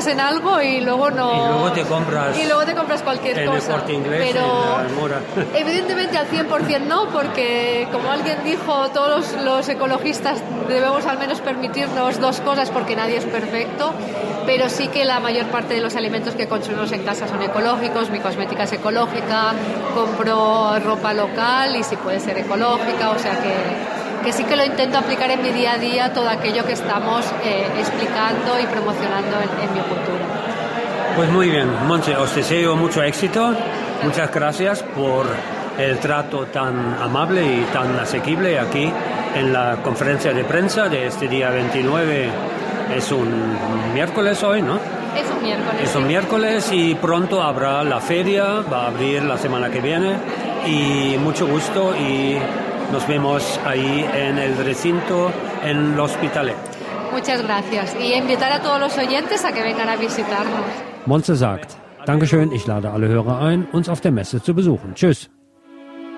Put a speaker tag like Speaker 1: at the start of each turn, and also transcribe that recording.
Speaker 1: piensas en algo y luego no...
Speaker 2: Y luego te compras
Speaker 1: cualquier cosa.
Speaker 2: El Corte Inglés,
Speaker 1: pero
Speaker 2: en la Mora.
Speaker 1: Evidentemente al 100% no, porque como alguien dijo, todos los ecologistas debemos al menos permitirnos dos cosas porque nadie es perfecto, pero sí que la mayor parte de los alimentos que consumimos en casa son ecológicos, mi cosmética es ecológica, compro ropa local y si puede ser ecológica, o sea que sí que lo intento aplicar en mi día a día todo aquello que estamos explicando y promocionando en Biocultura.
Speaker 2: Pues muy bien, Montse, os deseo mucho éxito. Muchas gracias por el trato tan amable y tan asequible aquí en la conferencia de prensa de este día 29. Es un miércoles hoy, ¿no?
Speaker 1: Es un miércoles.
Speaker 2: Es un miércoles y pronto habrá la feria, va a abrir la semana que viene y mucho gusto y nos vemos ahí en el recinto en el Hospitalet.
Speaker 1: Muchas gracias y invitar a todos los oyentes a que vengan a visitarnos.
Speaker 3: Montse sagt, Dankeschön, ich lade alle Hörer ein, uns auf der Messe zu besuchen. Tschüss.